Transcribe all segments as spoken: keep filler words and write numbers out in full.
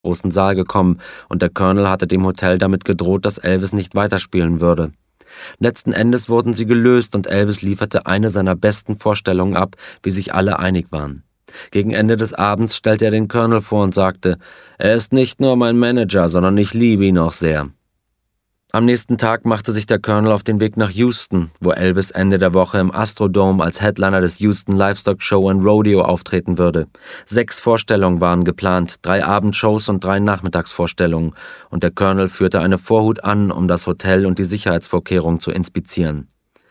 großen Saal gekommen und der Colonel hatte dem Hotel damit gedroht, dass Elvis nicht weiterspielen würde. Letzten Endes wurden sie gelöst und Elvis lieferte eine seiner besten Vorstellungen ab, wie sich alle einig waren. Gegen Ende des Abends stellte er den Colonel vor und sagte, er ist nicht nur mein Manager, sondern ich liebe ihn auch sehr. Am nächsten Tag machte sich der Colonel auf den Weg nach Houston, wo Elvis Ende der Woche im Astrodome als Headliner des Houston Livestock Show and Rodeo auftreten würde. Sechs Vorstellungen waren geplant, drei Abendshows und drei Nachmittagsvorstellungen, und der Colonel führte eine Vorhut an, um das Hotel und die Sicherheitsvorkehrungen zu inspizieren.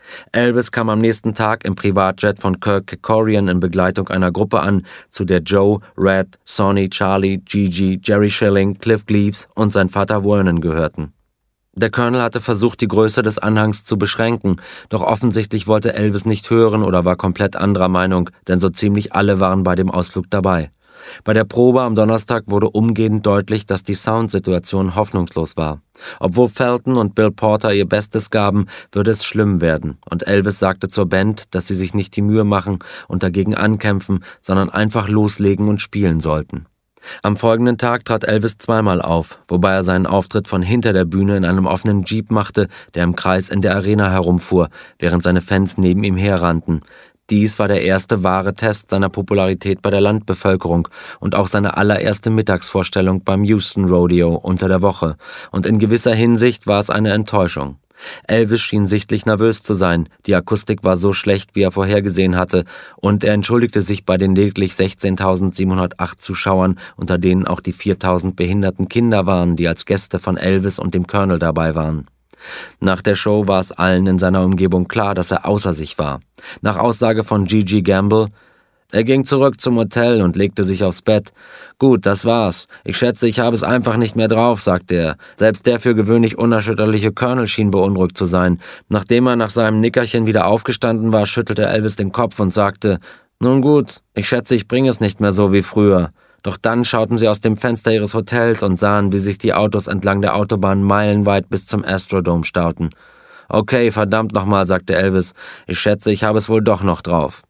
Elvis kam am nächsten Tag im Privatjet von Kirk Kerkorian in Begleitung einer Gruppe an, zu der Joe, Red, Sonny, Charlie, Gigi, Jerry Schilling, Cliff Gleaves und sein Vater Vernon gehörten. Der Colonel hatte versucht, die Größe des Anhangs zu beschränken, doch offensichtlich wollte Elvis nicht hören oder war komplett anderer Meinung, denn so ziemlich alle waren bei dem Ausflug dabei. Bei der Probe am Donnerstag wurde umgehend deutlich, dass die Soundsituation hoffnungslos war. Obwohl Felton und Bill Porter ihr Bestes gaben, würde es schlimm werden, und Elvis sagte zur Band, dass sie sich nicht die Mühe machen und dagegen ankämpfen, sondern einfach loslegen und spielen sollten. Am folgenden Tag trat Elvis zweimal auf, wobei er seinen Auftritt von hinter der Bühne in einem offenen Jeep machte, der im Kreis in der Arena herumfuhr, während seine Fans neben ihm herrannten. Dies war der erste wahre Test seiner Popularität bei der Landbevölkerung und auch seine allererste Mittagsvorstellung beim Houston Rodeo unter der Woche, und in gewisser Hinsicht war es eine Enttäuschung. Elvis schien sichtlich nervös zu sein, die Akustik war so schlecht, wie er vorhergesehen hatte, und er entschuldigte sich bei den lediglich sechzehntausendsiebenhundertacht Zuschauern, unter denen auch die viertausend behinderten Kinder waren, die als Gäste von Elvis und dem Colonel dabei waren. Nach der Show war es allen in seiner Umgebung klar, dass er außer sich war. Nach Aussage von Gigi Gamble: Er ging zurück zum Hotel und legte sich aufs Bett. Gut, das war's. Ich schätze, ich habe es einfach nicht mehr drauf, sagte er. Selbst der für gewöhnlich unerschütterliche Colonel schien beunruhigt zu sein. Nachdem er nach seinem Nickerchen wieder aufgestanden war, schüttelte Elvis den Kopf und sagte, nun gut, ich schätze, ich bringe es nicht mehr so wie früher. Doch dann schauten sie aus dem Fenster ihres Hotels und sahen, wie sich die Autos entlang der Autobahn meilenweit bis zum Astrodome stauten. Okay, verdammt nochmal, sagte Elvis. Ich schätze, ich habe es wohl doch noch drauf.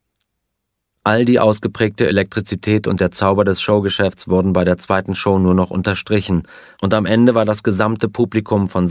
All die ausgeprägte Elektrizität und der Zauber des Showgeschäfts wurden bei der zweiten Show nur noch unterstrichen, und am Ende war das gesamte Publikum von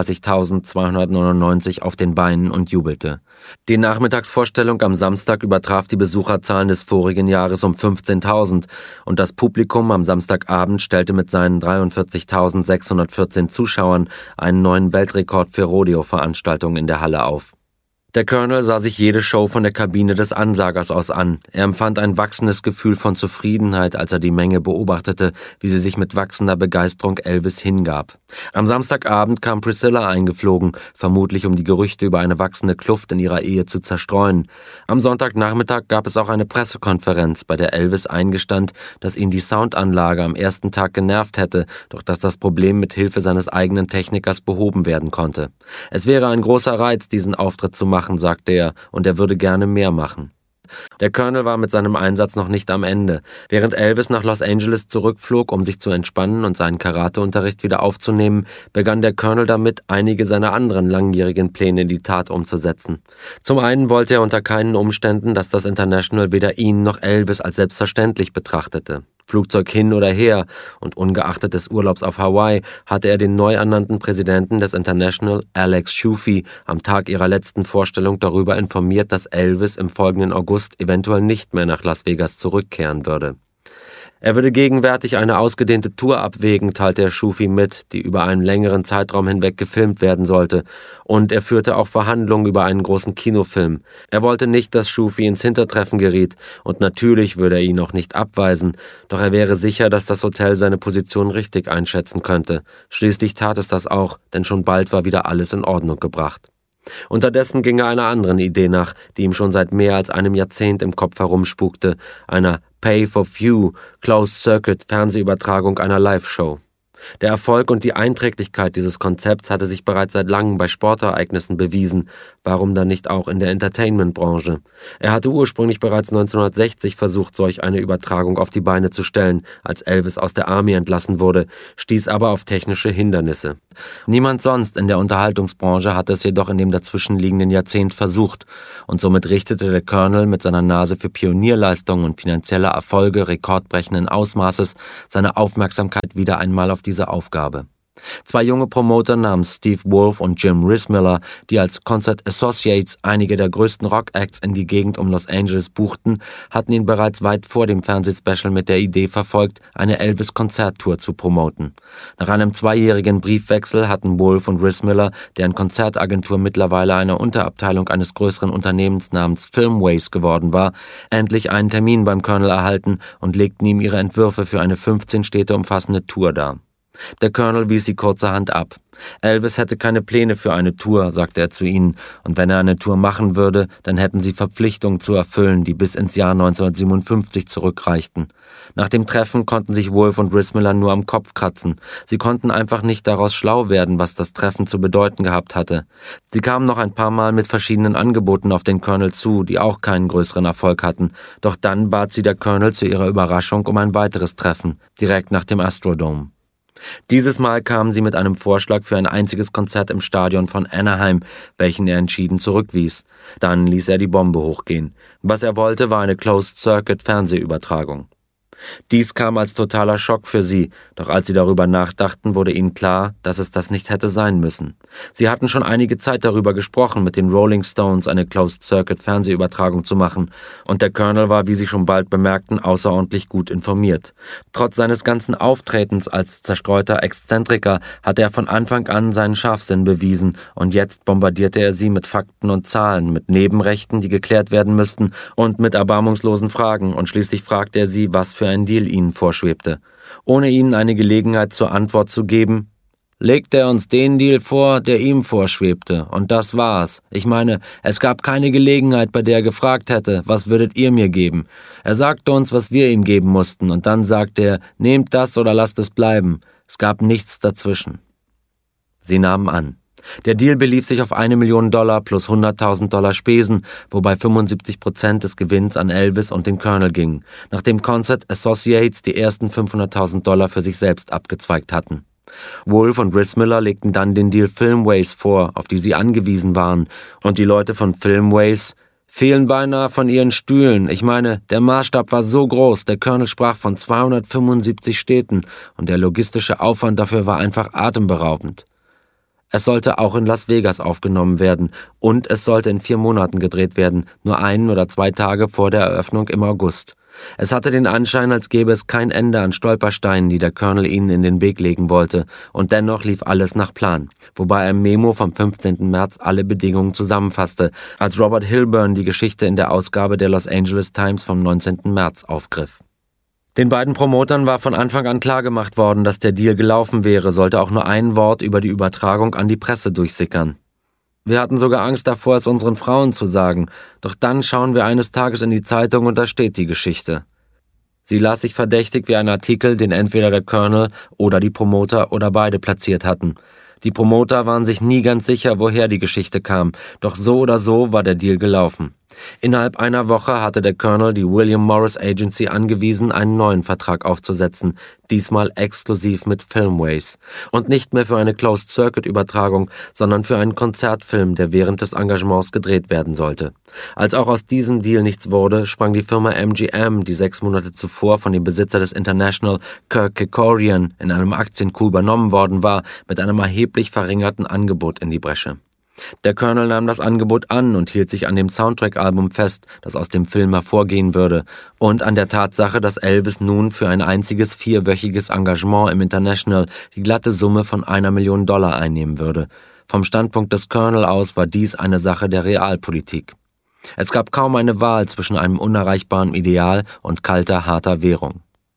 sechsunddreißigtausendzweihundertneunundneunzig auf den Beinen und jubelte. Die Nachmittagsvorstellung am Samstag übertraf die Besucherzahlen des vorigen Jahres um fünfzehntausend, und das Publikum am Samstagabend stellte mit seinen dreiundvierzigtausendsechshundertvierzehn Zuschauern einen neuen Weltrekord für Rodeo-Veranstaltungen in der Halle auf. Der Colonel sah sich jede Show von der Kabine des Ansagers aus an. Er empfand ein wachsendes Gefühl von Zufriedenheit, als er die Menge beobachtete, wie sie sich mit wachsender Begeisterung Elvis hingab. Am Samstagabend kam Priscilla eingeflogen, vermutlich um die Gerüchte über eine wachsende Kluft in ihrer Ehe zu zerstreuen. Am Sonntagnachmittag gab es auch eine Pressekonferenz, bei der Elvis eingestand, dass ihn die Soundanlage am ersten Tag genervt hätte, doch dass das Problem mit Hilfe seines eigenen Technikers behoben werden konnte. Es wäre ein großer Reiz, diesen Auftritt zu machen, sagte er, und er würde gerne mehr machen. Der Colonel war mit seinem Einsatz noch nicht am Ende. Während Elvis nach Los Angeles zurückflog, um sich zu entspannen und seinen Karateunterricht wieder aufzunehmen, begann der Colonel damit, einige seiner anderen langjährigen Pläne in die Tat umzusetzen. Zum einen wollte er unter keinen Umständen, dass das International weder ihn noch Elvis als selbstverständlich betrachtete. Flugzeug hin oder her, und ungeachtet des Urlaubs auf Hawaii hatte er den neu ernannten Präsidenten des International, Alex Schufi, am Tag ihrer letzten Vorstellung darüber informiert, dass Elvis im folgenden August eventuell nicht mehr nach Las Vegas zurückkehren würde. Er würde gegenwärtig eine ausgedehnte Tour abwägen, teilte er Schufi mit, die über einen längeren Zeitraum hinweg gefilmt werden sollte, und er führte auch Verhandlungen über einen großen Kinofilm. Er wollte nicht, dass Schufi ins Hintertreffen geriet, und natürlich würde er ihn auch nicht abweisen, doch er wäre sicher, dass das Hotel seine Position richtig einschätzen könnte. Schließlich tat es das auch, denn schon bald war wieder alles in Ordnung gebracht. Unterdessen ging er einer anderen Idee nach, die ihm schon seit mehr als einem Jahrzehnt im Kopf herumspukte, einer Pay-for-View, Closed-Circuit-Fernsehübertragung einer Live-Show. Der Erfolg und die Einträglichkeit dieses Konzepts hatte sich bereits seit langem bei Sportereignissen bewiesen, warum dann nicht auch in der Entertainment-Branche? Er hatte ursprünglich bereits neunzehnhundertsechzig versucht, solch eine Übertragung auf die Beine zu stellen, als Elvis aus der Army entlassen wurde, stieß aber auf technische Hindernisse. Niemand sonst in der Unterhaltungsbranche hatte es jedoch in dem dazwischenliegenden Jahrzehnt versucht, und somit richtete der Colonel mit seiner Nase für Pionierleistungen und finanzieller Erfolge rekordbrechenden Ausmaßes seine Aufmerksamkeit wieder einmal auf diese Aufgabe. Zwei junge Promoter namens Steve Wolf und Jim Rissmiller, die als Concert Associates einige der größten Rock-Acts in die Gegend um Los Angeles buchten, hatten ihn bereits weit vor dem Fernsehspecial mit der Idee verfolgt, eine Elvis-Konzerttour zu promoten. Nach einem zweijährigen Briefwechsel hatten Wolf und Rissmiller, deren Konzertagentur mittlerweile eine Unterabteilung eines größeren Unternehmens namens Filmways geworden war, endlich einen Termin beim Colonel erhalten und legten ihm ihre Entwürfe für eine fünfzehn Städte umfassende Tour dar. Der Colonel wies sie kurzerhand ab. Elvis hätte keine Pläne für eine Tour, sagte er zu ihnen, und wenn er eine Tour machen würde, dann hätten sie Verpflichtungen zu erfüllen, die bis ins Jahr neunzehnhundertsiebenundfünfzig zurückreichten. Nach dem Treffen konnten sich Wolf und Rissmiller nur am Kopf kratzen. Sie konnten einfach nicht daraus schlau werden, was das Treffen zu bedeuten gehabt hatte. Sie kamen noch ein paar Mal mit verschiedenen Angeboten auf den Colonel zu, die auch keinen größeren Erfolg hatten. Doch dann bat sie der Colonel zu ihrer Überraschung um ein weiteres Treffen, direkt nach dem Astrodome. Dieses Mal kamen sie mit einem Vorschlag für ein einziges Konzert im Stadion von Anaheim, welchen er entschieden zurückwies. Dann ließ er die Bombe hochgehen. Was er wollte, war eine Closed-Circuit-Fernsehübertragung. Dies kam als totaler Schock für sie, doch als sie darüber nachdachten, wurde ihnen klar, dass es das nicht hätte sein müssen. Sie hatten schon einige Zeit darüber gesprochen, mit den Rolling Stones eine Closed-Circuit-Fernsehübertragung zu machen, und der Colonel war, wie sie schon bald bemerkten, außerordentlich gut informiert. Trotz seines ganzen Auftretens als zerstreuter Exzentriker hatte er von Anfang an seinen Scharfsinn bewiesen, und jetzt bombardierte er sie mit Fakten und Zahlen, mit Nebenrechten, die geklärt werden müssten, und mit erbarmungslosen Fragen, und schließlich fragte er sie, was für ein Deal ihnen vorschwebte. Ohne ihnen eine Gelegenheit zur Antwort zu geben, legte er uns den Deal vor, der ihm vorschwebte, und das war's. Ich meine, es gab keine Gelegenheit, bei der er gefragt hätte, was würdet ihr mir geben? Er sagte uns, was wir ihm geben mussten, und dann sagte er, nehmt das oder lasst es bleiben. Es gab nichts dazwischen. Sie nahmen an. Der Deal belief sich auf eine Million Dollar plus hunderttausend Dollar Spesen, wobei fünfundsiebzig Prozent des Gewinns an Elvis und den Colonel gingen, nachdem Concert Associates die ersten fünfhunderttausend Dollar für sich selbst abgezweigt hatten. Wolf und Rissmiller legten dann den Deal Filmways vor, auf die sie angewiesen waren, und die Leute von Filmways fielen beinahe von ihren Stühlen. Ich meine, der Maßstab war so groß, der Colonel sprach von zweihundertfünfundsiebzig Städten, und der logistische Aufwand dafür war einfach atemberaubend. Es sollte auch in Las Vegas aufgenommen werden, und es sollte in vier Monaten gedreht werden, nur ein oder zwei Tage vor der Eröffnung im August. Es hatte den Anschein, als gäbe es kein Ende an Stolpersteinen, die der Colonel ihnen in den Weg legen wollte, und dennoch lief alles nach Plan, wobei ein Memo vom fünfzehnten März alle Bedingungen zusammenfasste, als Robert Hilburn die Geschichte in der Ausgabe der Los Angeles Times vom neunzehnten März aufgriff. Den beiden Promotern war von Anfang an klargemacht worden, dass der Deal gelaufen wäre, sollte auch nur ein Wort über die Übertragung an die Presse durchsickern. Wir hatten sogar Angst davor, es unseren Frauen zu sagen, doch dann schauen wir eines Tages in die Zeitung und da steht die Geschichte. Sie las sich verdächtig wie ein Artikel, den entweder der Colonel oder die Promoter oder beide platziert hatten. Die Promoter waren sich nie ganz sicher, woher die Geschichte kam, doch so oder so war der Deal gelaufen. Innerhalb einer Woche hatte der Colonel die William Morris Agency angewiesen, einen neuen Vertrag aufzusetzen, diesmal exklusiv mit Filmways. Und nicht mehr für eine Closed-Circuit-Übertragung, sondern für einen Konzertfilm, der während des Engagements gedreht werden sollte. Als auch aus diesem Deal nichts wurde, sprang die Firma M G M, die sechs Monate zuvor von dem Besitzer des International, Kirk Kerkorian, in einem Aktiencoup übernommen worden war, mit einem erheblich verringerten Angebot in die Bresche. Der Colonel nahm das Angebot an und hielt sich an dem Soundtrack-Album fest, das aus dem Film hervorgehen würde, und an der Tatsache, dass Elvis nun für ein einziges vierwöchiges Engagement im International die glatte Summe von einer Million Dollar einnehmen würde. Vom Standpunkt des Colonel aus war dies eine Sache der Realpolitik. Es gab kaum eine Wahl zwischen einem unerreichbaren Ideal und kalter, harter Währung.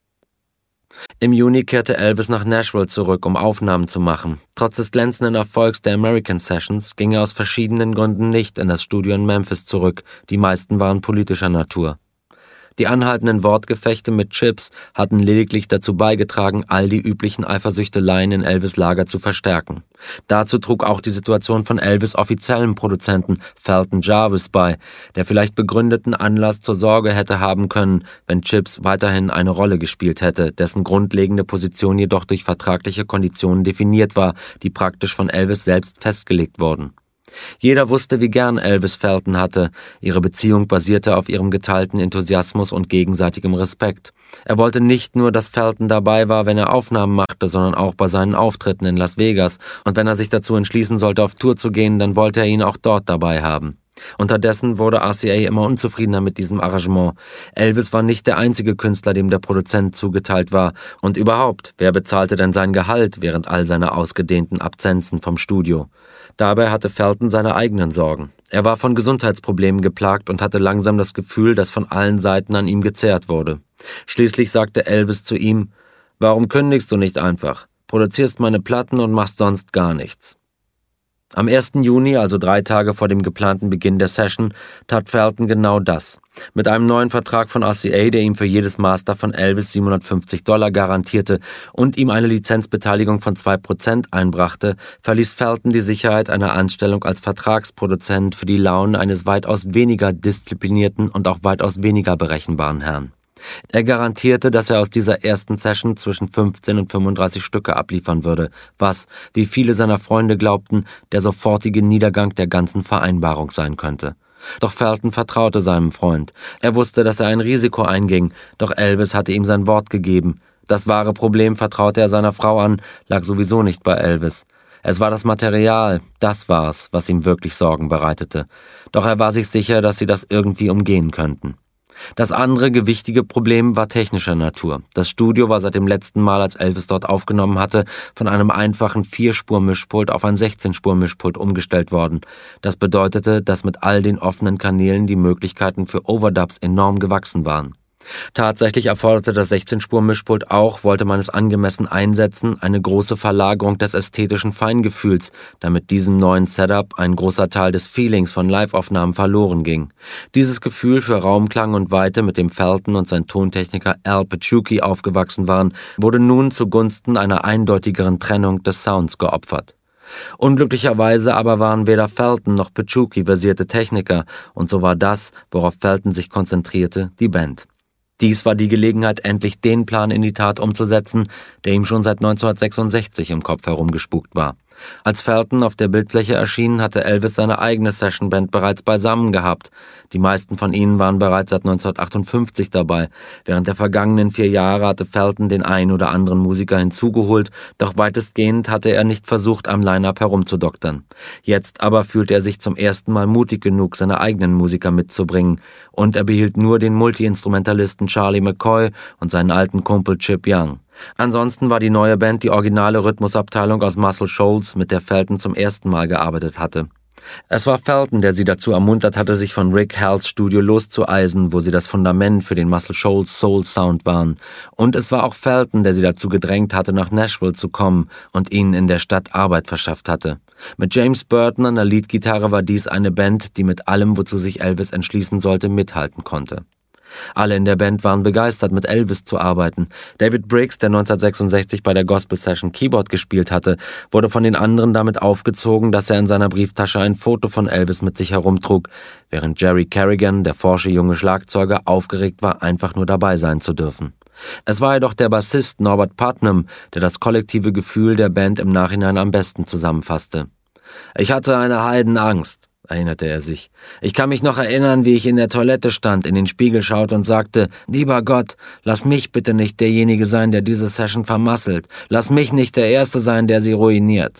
Im Juni kehrte Elvis nach Nashville zurück, um Aufnahmen zu machen. Trotz des glänzenden Erfolgs der American Sessions ging er aus verschiedenen Gründen nicht in das Studio in Memphis zurück, die meisten waren politischer Natur. Die anhaltenden Wortgefechte mit Chips hatten lediglich dazu beigetragen, all die üblichen Eifersüchteleien in Elvis' Lager zu verstärken. Dazu trug auch die Situation von Elvis' offiziellen Produzenten Felton Jarvis bei, der vielleicht begründeten Anlass zur Sorge hätte haben können, wenn Chips weiterhin eine Rolle gespielt hätte, dessen grundlegende Position jedoch durch vertragliche Konditionen definiert war, die praktisch von Elvis selbst festgelegt wurden. Jeder wusste, wie gern Elvis Felton hatte. Ihre Beziehung basierte auf ihrem geteilten Enthusiasmus und gegenseitigem Respekt. Er wollte nicht nur, dass Felton dabei war, wenn er Aufnahmen machte, sondern auch bei seinen Auftritten in Las Vegas. Und wenn er sich dazu entschließen sollte, auf Tour zu gehen, dann wollte er ihn auch dort dabei haben. Unterdessen wurde R C A immer unzufriedener mit diesem Arrangement. Elvis war nicht der einzige Künstler, dem der Produzent zugeteilt war. Und überhaupt, wer bezahlte denn sein Gehalt während all seiner ausgedehnten Absenzen vom Studio? Dabei hatte Felton seine eigenen Sorgen. Er war von Gesundheitsproblemen geplagt und hatte langsam das Gefühl, dass von allen Seiten an ihm gezerrt wurde. Schließlich sagte Elvis zu ihm: »Warum kündigst du nicht einfach? Produzierst meine Platten und machst sonst gar nichts.« Am ersten Juni, also drei Tage vor dem geplanten Beginn der Session, tat Felton genau das. Mit einem neuen Vertrag von R C A, der ihm für jedes Master von Elvis siebenhundertfünfzig Dollar garantierte und ihm eine Lizenzbeteiligung von zwei Prozent einbrachte, verließ Felton die Sicherheit einer Anstellung als Vertragsproduzent für die Launen eines weitaus weniger disziplinierten und auch weitaus weniger berechenbaren Herrn. Er garantierte, dass er aus dieser ersten Session zwischen fünfzehn und fünfunddreißig Stücke abliefern würde, was, wie viele seiner Freunde glaubten, der sofortige Niedergang der ganzen Vereinbarung sein könnte. Doch Felton vertraute seinem Freund. Er wusste, dass er ein Risiko einging, doch Elvis hatte ihm sein Wort gegeben. Das wahre Problem, vertraute er seiner Frau an, lag sowieso nicht bei Elvis. Es war das Material, das war's, was ihm wirklich Sorgen bereitete. Doch er war sich sicher, dass sie das irgendwie umgehen könnten. Das andere gewichtige Problem war technischer Natur. Das Studio war seit dem letzten Mal, als Elvis dort aufgenommen hatte, von einem einfachen vier-Spur-Mischpult auf ein sechzehn-Spur-Mischpult umgestellt worden. Das bedeutete, dass mit all den offenen Kanälen die Möglichkeiten für Overdubs enorm gewachsen waren. Tatsächlich erforderte das sechzehn-Spur-Mischpult auch, wollte man es angemessen einsetzen, eine große Verlagerung des ästhetischen Feingefühls, da mit diesem neuen Setup ein großer Teil des Feelings von Live-Aufnahmen verloren ging. Dieses Gefühl für Raumklang und Weite, mit dem Felton und sein Tontechniker Al Paciucchi aufgewachsen waren, wurde nun zugunsten einer eindeutigeren Trennung des Sounds geopfert. Unglücklicherweise aber waren weder Felton noch Paciucchi versierte Techniker, und so war das, worauf Felton sich konzentrierte, die Band. Dies war die Gelegenheit, endlich den Plan in die Tat umzusetzen, der ihm schon seit neunzehnhundertsechsundsechzig im Kopf herumgespukt war. Als Felton auf der Bildfläche erschien, hatte Elvis seine eigene Sessionband bereits beisammen gehabt. Die meisten von ihnen waren bereits seit neunzehnhundertachtundfünfzig dabei. Während der vergangenen vier Jahre hatte Felton den ein oder anderen Musiker hinzugeholt, doch weitestgehend hatte er nicht versucht, am Line-Up herumzudoktern. Jetzt aber fühlte er sich zum ersten Mal mutig genug, seine eigenen Musiker mitzubringen, und er behielt nur den Multi-Instrumentalisten Charlie McCoy und seinen alten Kumpel Chip Young. Ansonsten war die neue Band die originale Rhythmusabteilung aus Muscle Shoals, mit der Felton zum ersten Mal gearbeitet hatte. Es war Felton, der sie dazu ermuntert hatte, sich von Rick Halls Studio loszueisen, wo sie das Fundament für den Muscle Shoals Soul Sound waren. Und es war auch Felton, der sie dazu gedrängt hatte, nach Nashville zu kommen und ihnen in der Stadt Arbeit verschafft hatte. Mit James Burton an der Leadgitarre war dies eine Band, die mit allem, wozu sich Elvis entschließen sollte, mithalten konnte. Alle in der Band waren begeistert, mit Elvis zu arbeiten. David Briggs, der neunzehnhundertsechsundsechzig bei der Gospel Session Keyboard gespielt hatte, wurde von den anderen damit aufgezogen, dass er in seiner Brieftasche ein Foto von Elvis mit sich herumtrug, während Jerry Carrigan, der forsche junge Schlagzeuger, aufgeregt war, einfach nur dabei sein zu dürfen. Es war jedoch der Bassist Norbert Putnam, der das kollektive Gefühl der Band im Nachhinein am besten zusammenfasste. »Ich hatte eine Heidenangst«, erinnerte er sich. »Ich kann mich noch erinnern, wie ich in der Toilette stand, in den Spiegel schaute und sagte, lieber Gott, lass mich bitte nicht derjenige sein, der diese Session vermasselt. Lass mich nicht der Erste sein, der sie ruiniert.«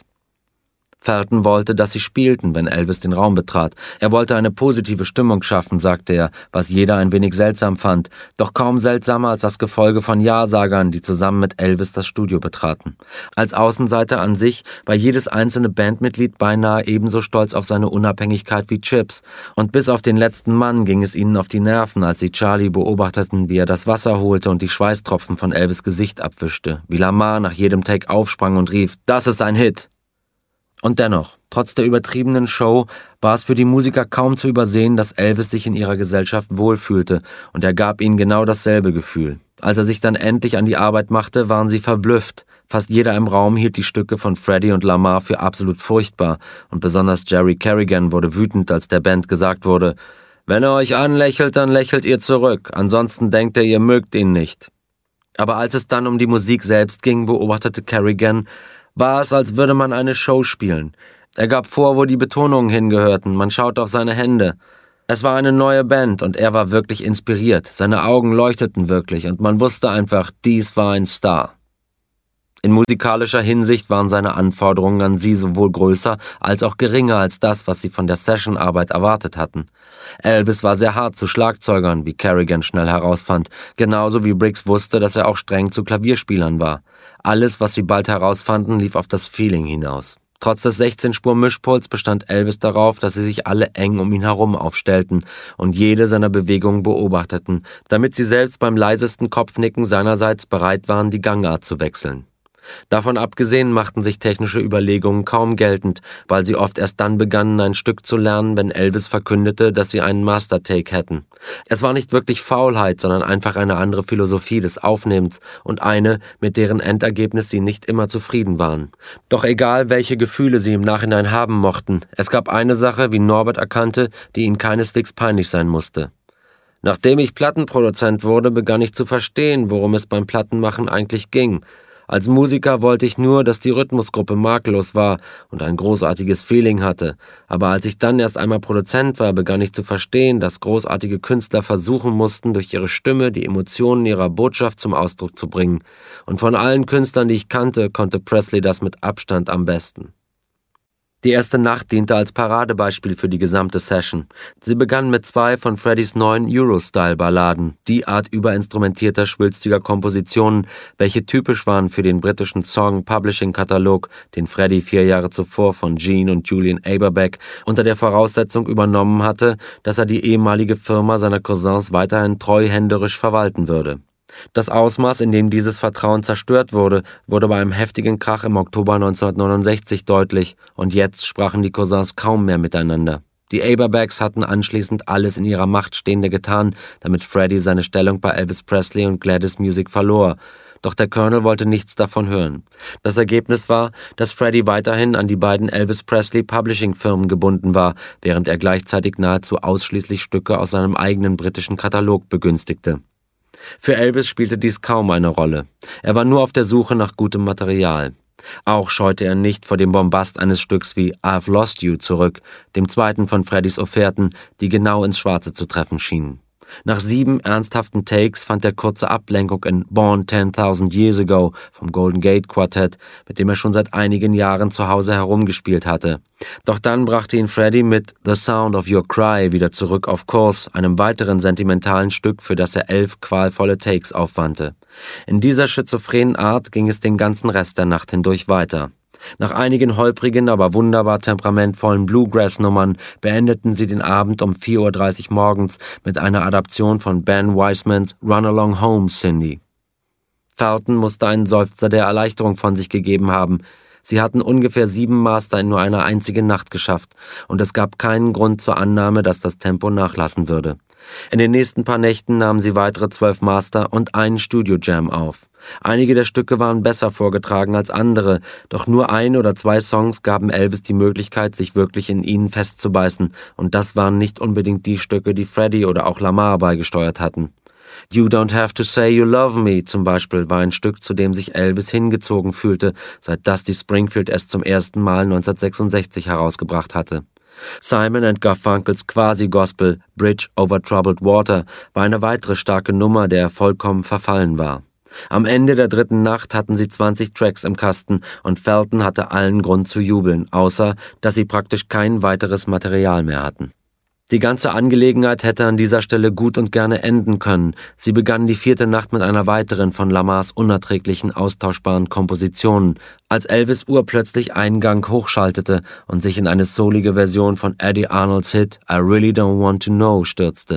Felton wollte, dass sie spielten, wenn Elvis den Raum betrat. Er wollte eine positive Stimmung schaffen, sagte er, was jeder ein wenig seltsam fand, doch kaum seltsamer als das Gefolge von Ja-Sagern, die zusammen mit Elvis das Studio betraten. Als Außenseiter an sich war jedes einzelne Bandmitglied beinahe ebenso stolz auf seine Unabhängigkeit wie Chips, und bis auf den letzten Mann ging es ihnen auf die Nerven, als sie Charlie beobachteten, wie er das Wasser holte und die Schweißtropfen von Elvis' Gesicht abwischte, wie Lamar nach jedem Take aufsprang und rief, »Das ist ein Hit!« Und dennoch, trotz der übertriebenen Show, war es für die Musiker kaum zu übersehen, dass Elvis sich in ihrer Gesellschaft wohlfühlte, und er gab ihnen genau dasselbe Gefühl. Als er sich dann endlich an die Arbeit machte, waren sie verblüfft. Fast jeder im Raum hielt die Stücke von Freddie und Lamar für absolut furchtbar, und besonders Jerry Carrigan wurde wütend, als der Band gesagt wurde: »Wenn er euch anlächelt, dann lächelt ihr zurück, ansonsten denkt er, ihr mögt ihn nicht.« Aber als es dann um die Musik selbst ging, beobachtete Carrigan, war es, als würde man eine Show spielen. Er gab vor, wo die Betonungen hingehörten, man schaute auf seine Hände. Es war eine neue Band und er war wirklich inspiriert, seine Augen leuchteten wirklich und man wusste einfach, dies war ein Star. In musikalischer Hinsicht waren seine Anforderungen an sie sowohl größer als auch geringer als das, was sie von der Sessionarbeit erwartet hatten. Elvis war sehr hart zu Schlagzeugern, wie Carrigan schnell herausfand, genauso wie Briggs wusste, dass er auch streng zu Klavierspielern war. Alles, was sie bald herausfanden, lief auf das Feeling hinaus. Trotz des sechzehn-Spur-Mischpuls bestand Elvis darauf, dass sie sich alle eng um ihn herum aufstellten und jede seiner Bewegungen beobachteten, damit sie selbst beim leisesten Kopfnicken seinerseits bereit waren, die Gangart zu wechseln. Davon abgesehen machten sich technische Überlegungen kaum geltend, weil sie oft erst dann begannen, ein Stück zu lernen, wenn Elvis verkündete, dass sie einen Master-Take hätten. Es war nicht wirklich Faulheit, sondern einfach eine andere Philosophie des Aufnehmens und eine, mit deren Endergebnis sie nicht immer zufrieden waren. Doch egal, welche Gefühle sie im Nachhinein haben mochten, es gab eine Sache, wie Norbert erkannte, die ihnen keineswegs peinlich sein musste. Nachdem ich Plattenproduzent wurde, begann ich zu verstehen, worum es beim Plattenmachen eigentlich ging. Als Musiker wollte ich nur, dass die Rhythmusgruppe makellos war und ein großartiges Feeling hatte. Aber als ich dann erst einmal Produzent war, begann ich zu verstehen, dass großartige Künstler versuchen mussten, durch ihre Stimme die Emotionen ihrer Botschaft zum Ausdruck zu bringen. Und von allen Künstlern, die ich kannte, konnte Presley das mit Abstand am besten. Die erste Nacht diente als Paradebeispiel für die gesamte Session. Sie begann mit zwei von Freddys neuen Euro-Style-Balladen, die Art überinstrumentierter, schwülstiger Kompositionen, welche typisch waren für den britischen Song-Publishing-Katalog, den Freddie vier Jahre zuvor von Gene und Julian Aberbeck unter der Voraussetzung übernommen hatte, dass er die ehemalige Firma seiner Cousins weiterhin treuhänderisch verwalten würde. Das Ausmaß, in dem dieses Vertrauen zerstört wurde, wurde bei einem heftigen Krach im Oktober neunzehnhundertneunundsechzig deutlich, und jetzt sprachen die Cousins kaum mehr miteinander. Die Aberbecks hatten anschließend alles in ihrer Macht Stehende getan, damit Freddie seine Stellung bei Elvis Presley und Gladys Music verlor. Doch der Colonel wollte nichts davon hören. Das Ergebnis war, dass Freddie weiterhin an die beiden Elvis Presley Publishing-Firmen gebunden war, während er gleichzeitig nahezu ausschließlich Stücke aus seinem eigenen britischen Katalog begünstigte. Für Elvis spielte dies kaum eine Rolle. Er war nur auf der Suche nach gutem Material. Auch scheute er nicht vor dem Bombast eines Stücks wie I've Lost You zurück, dem zweiten von Freddys Offerten, die genau ins Schwarze zu treffen schienen. Nach sieben ernsthaften Takes fand er kurze Ablenkung in Born ten thousand Years Ago vom Golden Gate Quartett, mit dem er schon seit einigen Jahren zu Hause herumgespielt hatte. Doch dann brachte ihn Freddie mit The Sound of Your Cry wieder zurück auf Kurs, einem weiteren sentimentalen Stück, für das er elf qualvolle Takes aufwandte. In dieser schizophrenen Art ging es den ganzen Rest der Nacht hindurch weiter. Nach einigen holprigen, aber wunderbar temperamentvollen Bluegrass-Nummern beendeten sie den Abend um vier Uhr dreißig morgens mit einer Adaption von Ben Wisemans Run Along Home, Cindy. Felton musste einen Seufzer der Erleichterung von sich gegeben haben. Sie hatten ungefähr sieben Master in nur einer einzigen Nacht geschafft, und es gab keinen Grund zur Annahme, dass das Tempo nachlassen würde. In den nächsten paar Nächten nahmen sie weitere zwölf Master und einen Studio-Jam auf. Einige der Stücke waren besser vorgetragen als andere, doch nur ein oder zwei Songs gaben Elvis die Möglichkeit, sich wirklich in ihnen festzubeißen, und das waren nicht unbedingt die Stücke, die Freddie oder auch Lamar beigesteuert hatten. You Don't Have to Say You Love Me zum Beispiel war ein Stück, zu dem sich Elvis hingezogen fühlte, seit Dusty Springfield es zum ersten Mal neunzehnhundertsechsundsechzig herausgebracht hatte. Simon and Garfunkels Quasi-Gospel Bridge Over Troubled Water war eine weitere starke Nummer, der er vollkommen verfallen war. Am Ende der dritten Nacht hatten sie zwanzig Tracks im Kasten und Felton hatte allen Grund zu jubeln, außer dass sie praktisch kein weiteres Material mehr hatten. Die ganze Angelegenheit hätte an dieser Stelle gut und gerne enden können. Sie begann die vierte Nacht mit einer weiteren von Lamars unerträglichen austauschbaren Kompositionen, als Elvis urplötzlich einen Gang hochschaltete und sich in eine soulige Version von Eddie Arnolds Hit I Really Don't Want to Know stürzte.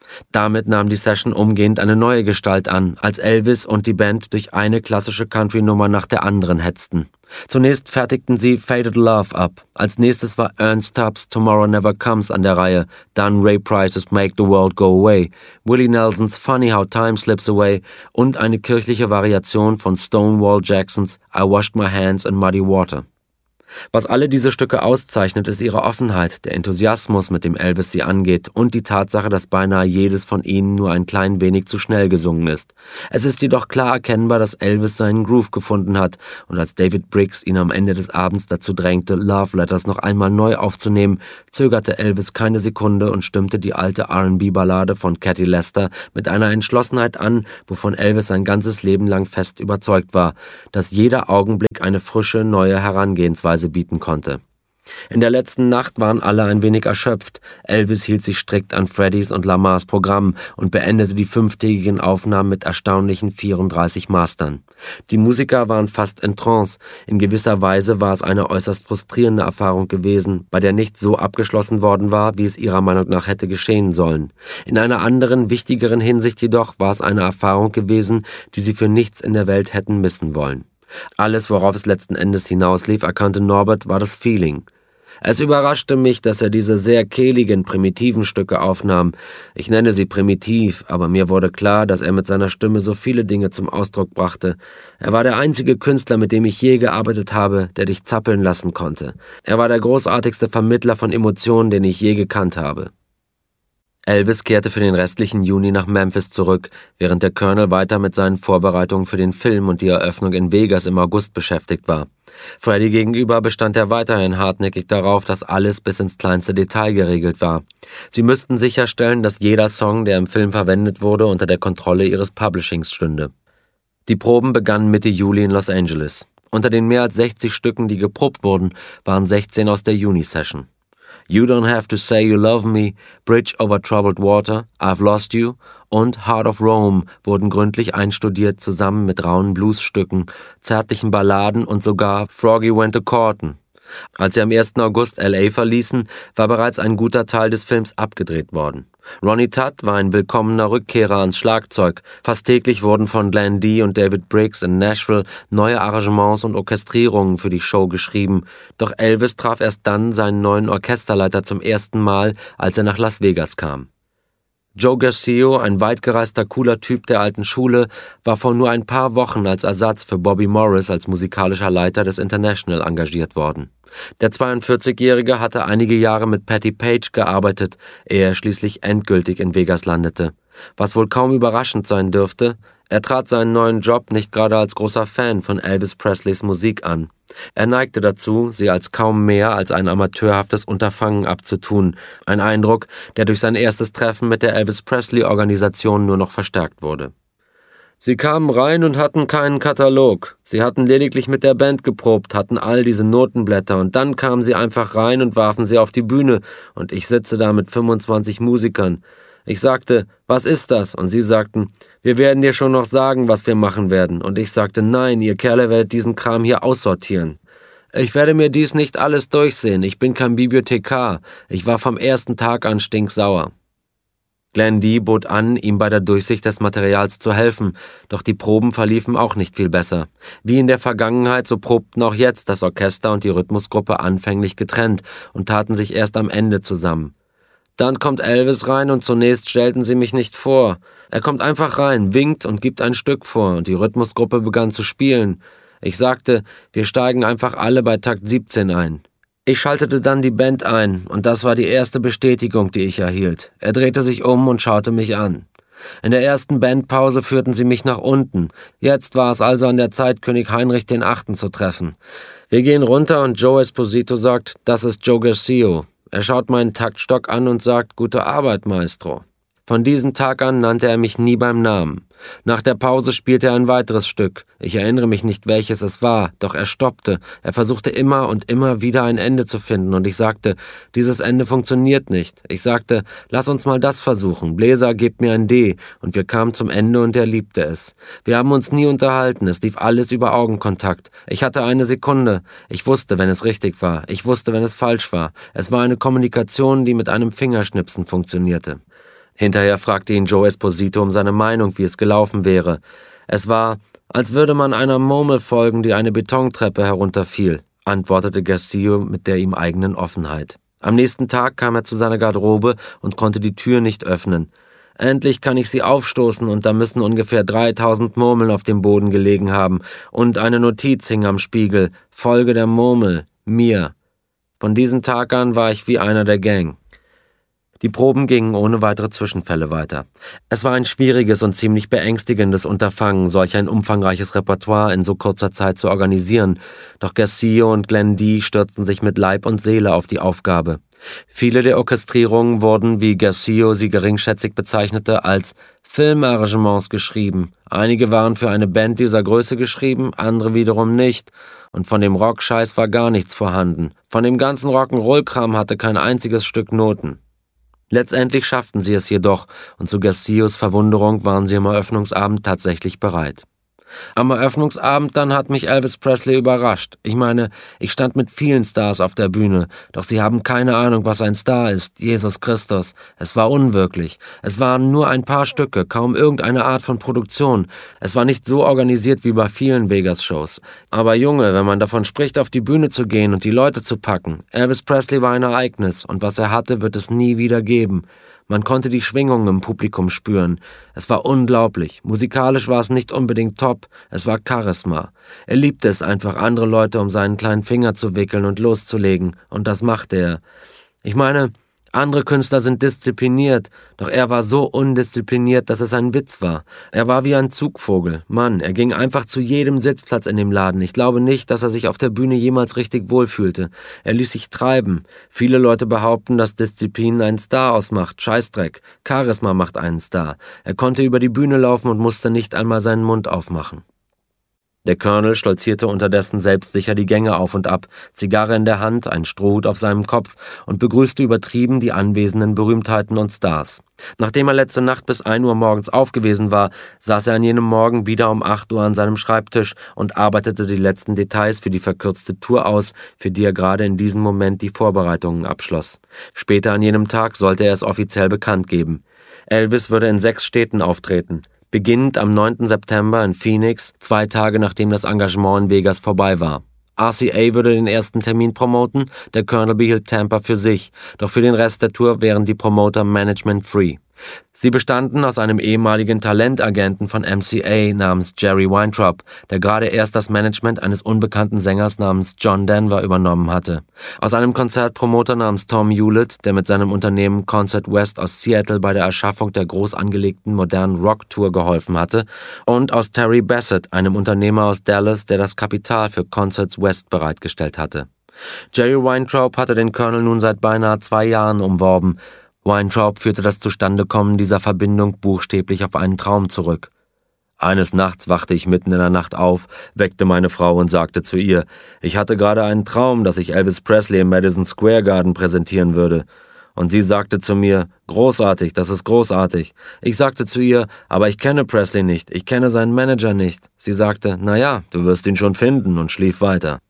Damit nahm die Session umgehend eine neue Gestalt an, als Elvis und die Band durch eine klassische Country-Nummer nach der anderen hetzten. Zunächst fertigten sie Faded Love ab. Als nächstes war Ernst Tubbs Tomorrow Never Comes an der Reihe, dann Ray Price's Make the World Go Away, Willie Nelsons Funny How Time Slips Away und eine kirchliche Variation von Stonewall Jacksons I Washed My Hands in Muddy Water. Was alle diese Stücke auszeichnet, ist ihre Offenheit, der Enthusiasmus, mit dem Elvis sie angeht und die Tatsache, dass beinahe jedes von ihnen nur ein klein wenig zu schnell gesungen ist. Es ist jedoch klar erkennbar, dass Elvis seinen Groove gefunden hat und als David Briggs ihn am Ende des Abends dazu drängte, Love Letters noch einmal neu aufzunehmen, zögerte Elvis keine Sekunde und stimmte die alte R and B-Ballade von Cathy Lester mit einer Entschlossenheit an, wovon Elvis sein ganzes Leben lang fest überzeugt war, dass jeder Augenblick eine frische, neue Herangehensweise bieten konnte. In der letzten Nacht waren alle ein wenig erschöpft. Elvis hielt sich strikt an Freddys und Lamars Programm und beendete die fünftägigen Aufnahmen mit erstaunlichen vierunddreißig Mastern. Die Musiker waren fast in Trance. In gewisser Weise war es eine äußerst frustrierende Erfahrung gewesen, bei der nicht so abgeschlossen worden war, wie es ihrer Meinung nach hätte geschehen sollen. In einer anderen, wichtigeren Hinsicht jedoch war es eine Erfahrung gewesen, die sie für nichts in der Welt hätten missen wollen. Alles, worauf es letzten Endes hinauslief, erkannte Norbert, war das Feeling. Es überraschte mich, dass er diese sehr kehligen, primitiven Stücke aufnahm. Ich nenne sie primitiv, aber mir wurde klar, dass er mit seiner Stimme so viele Dinge zum Ausdruck brachte. Er war der einzige Künstler, mit dem ich je gearbeitet habe, der dich zappeln lassen konnte. Er war der großartigste Vermittler von Emotionen, den ich je gekannt habe. Elvis kehrte für den restlichen Juni nach Memphis zurück, während der Colonel weiter mit seinen Vorbereitungen für den Film und die Eröffnung in Vegas im August beschäftigt war. Freddie gegenüber bestand er weiterhin hartnäckig darauf, dass alles bis ins kleinste Detail geregelt war. Sie müssten sicherstellen, dass jeder Song, der im Film verwendet wurde, unter der Kontrolle ihres Publishings stünde. Die Proben begannen Mitte Juli in Los Angeles. Unter den mehr als sechzig Stücken, die geprobt wurden, waren sechzehn aus der Juni-Session. You Don't Have to Say You Love Me, Bridge Over Troubled Water, I've Lost You und Heart of Rome wurden gründlich einstudiert, zusammen mit rauen Bluesstücken, zärtlichen Balladen und sogar Froggy Went to Courtin. Als sie am ersten August L A verließen, war bereits ein guter Teil des Films abgedreht worden. Ronnie Tutt war ein willkommener Rückkehrer ans Schlagzeug. Fast täglich wurden von Glenn D. und David Briggs in Nashville neue Arrangements und Orchestrierungen für die Show geschrieben. Doch Elvis traf erst dann seinen neuen Orchesterleiter zum ersten Mal, als er nach Las Vegas kam. Joe Garcio, ein weitgereister, cooler Typ der alten Schule, war vor nur ein paar Wochen als Ersatz für Bobby Morris als musikalischer Leiter des International engagiert worden. Der zweiundvierzigjährige hatte einige Jahre mit Patti Page gearbeitet, ehe er schließlich endgültig in Vegas landete. Was wohl kaum überraschend sein dürfte, er trat seinen neuen Job nicht gerade als großer Fan von Elvis Presleys Musik an. Er neigte dazu, sie als kaum mehr als ein amateurhaftes Unterfangen abzutun, ein Eindruck, der durch sein erstes Treffen mit der Elvis Presley-Organisation nur noch verstärkt wurde. Sie kamen rein und hatten keinen Katalog. Sie hatten lediglich mit der Band geprobt, hatten all diese Notenblätter und dann kamen sie einfach rein und warfen sie auf die Bühne und ich sitze da mit fünfundzwanzig Musikern. Ich sagte, was ist das? Und sie sagten, wir werden dir schon noch sagen, was wir machen werden. Und ich sagte, nein, ihr Kerle werdet diesen Kram hier aussortieren. Ich werde mir dies nicht alles durchsehen. Ich bin kein Bibliothekar. Ich war vom ersten Tag an stinksauer. Glenn D. bot an, ihm bei der Durchsicht des Materials zu helfen, doch die Proben verliefen auch nicht viel besser. Wie in der Vergangenheit, so probten auch jetzt das Orchester und die Rhythmusgruppe anfänglich getrennt und taten sich erst am Ende zusammen. Dann kommt Elvis rein und zunächst stellten sie mich nicht vor. Er kommt einfach rein, winkt und gibt ein Stück vor und die Rhythmusgruppe begann zu spielen. Ich sagte, wir steigen einfach alle bei Takt siebzehn ein. Ich schaltete dann die Band ein und das war die erste Bestätigung, die ich erhielt. Er drehte sich um und schaute mich an. In der ersten Bandpause führten sie mich nach unten. Jetzt war es also an der Zeit, König Heinrich den Achten zu treffen. Wir gehen runter und Joe Esposito sagt, das ist Joe Garcio. Er schaut meinen Taktstock an und sagt, gute Arbeit, Maestro. Von diesem Tag an nannte er mich nie beim Namen. Nach der Pause spielte er ein weiteres Stück. Ich erinnere mich nicht, welches es war, doch er stoppte. Er versuchte immer und immer wieder ein Ende zu finden und ich sagte, dieses Ende funktioniert nicht. Ich sagte, lass uns mal das versuchen. Bläser, gebt mir ein D. Und wir kamen zum Ende und er liebte es. Wir haben uns nie unterhalten, es lief alles über Augenkontakt. Ich hatte eine Sekunde. Ich wusste, wenn es richtig war. Ich wusste, wenn es falsch war. Es war eine Kommunikation, die mit einem Fingerschnipsen funktionierte. Hinterher fragte ihn Joe Esposito um seine Meinung, wie es gelaufen wäre. Es war, als würde man einer Murmel folgen, die eine Betontreppe herunterfiel, antwortete Garcia mit der ihm eigenen Offenheit. Am nächsten Tag kam er zu seiner Garderobe und konnte die Tür nicht öffnen. Endlich kann ich sie aufstoßen und da müssen ungefähr dreitausend Murmeln auf dem Boden gelegen haben und eine Notiz hing am Spiegel. Folge der Murmel. Mir. Von diesem Tag an war ich wie einer der Gang. Die Proben gingen ohne weitere Zwischenfälle weiter. Es war ein schwieriges und ziemlich beängstigendes Unterfangen, solch ein umfangreiches Repertoire in so kurzer Zeit zu organisieren, doch Garcia und Glenn D. stürzten sich mit Leib und Seele auf die Aufgabe. Viele der Orchestrierungen wurden, wie Garcia sie geringschätzig bezeichnete, als Filmarrangements geschrieben. Einige waren für eine Band dieser Größe geschrieben, andere wiederum nicht. Und von dem Rockscheiß war gar nichts vorhanden. Von dem ganzen Rock'n'Roll-Kram hatte kein einziges Stück Noten. Letztendlich schafften sie es jedoch, und zu Garcias Verwunderung waren sie am Eröffnungsabend tatsächlich bereit. Am Eröffnungsabend dann hat mich Elvis Presley überrascht. Ich meine, ich stand mit vielen Stars auf der Bühne, doch sie haben keine Ahnung, was ein Star ist. Jesus Christus. Es war unwirklich. Es waren nur ein paar Stücke, kaum irgendeine Art von Produktion. Es war nicht so organisiert wie bei vielen Vegas-Shows. Aber Junge, wenn man davon spricht, auf die Bühne zu gehen und die Leute zu packen. Elvis Presley war ein Ereignis, und was er hatte, wird es nie wieder geben. Man konnte die Schwingungen im Publikum spüren. Es war unglaublich. Musikalisch war es nicht unbedingt top, es war Charisma. Er liebte es einfach, andere Leute um seinen kleinen Finger zu wickeln und loszulegen. Und das machte er. Ich meine, andere Künstler sind diszipliniert, doch er war so undiszipliniert, dass es ein Witz war. Er war wie ein Zugvogel. Mann, er ging einfach zu jedem Sitzplatz in dem Laden. Ich glaube nicht, dass er sich auf der Bühne jemals richtig wohlfühlte. Er ließ sich treiben. Viele Leute behaupten, dass Disziplin einen Star ausmacht. Scheißdreck. Charisma macht einen Star. Er konnte über die Bühne laufen und musste nicht einmal seinen Mund aufmachen. Der Colonel stolzierte unterdessen selbstsicher die Gänge auf und ab, Zigarre in der Hand, ein Strohhut auf seinem Kopf und begrüßte übertrieben die anwesenden Berühmtheiten und Stars. Nachdem er letzte Nacht bis ein Uhr morgens aufgewesen war, saß er an jenem Morgen wieder um acht Uhr an seinem Schreibtisch und arbeitete die letzten Details für die verkürzte Tour aus, für die er gerade in diesem Moment die Vorbereitungen abschloss. Später an jenem Tag sollte er es offiziell bekannt geben. Elvis würde in sechs Städten auftreten. Beginnend am neunten September in Phoenix, zwei Tage nachdem das Engagement in Vegas vorbei war. R C A würde den ersten Termin promoten, der Colonel behielt Tampa für sich, doch für den Rest der Tour wären die Promoter management-free. Sie bestanden aus einem ehemaligen Talentagenten von M C A namens Jerry Weintraub, der gerade erst das Management eines unbekannten Sängers namens John Denver übernommen hatte, aus einem Konzertpromoter namens Tom Hewlett, der mit seinem Unternehmen Concert West aus Seattle bei der Erschaffung der groß angelegten modernen Rock-Tour geholfen hatte, und aus Terry Bassett, einem Unternehmer aus Dallas, der das Kapital für Concerts West bereitgestellt hatte. Jerry Weintraub hatte den Colonel nun seit beinahe zwei Jahren umworben. Weintraub führte das Zustandekommen dieser Verbindung buchstäblich auf einen Traum zurück. Eines Nachts wachte ich mitten in der Nacht auf, weckte meine Frau und sagte zu ihr, ich hatte gerade einen Traum, dass ich Elvis Presley im Madison Square Garden präsentieren würde. Und sie sagte zu mir, großartig, das ist großartig. Ich sagte zu ihr, aber ich kenne Presley nicht, ich kenne seinen Manager nicht. Sie sagte, na ja, du wirst ihn schon finden, und schlief weiter.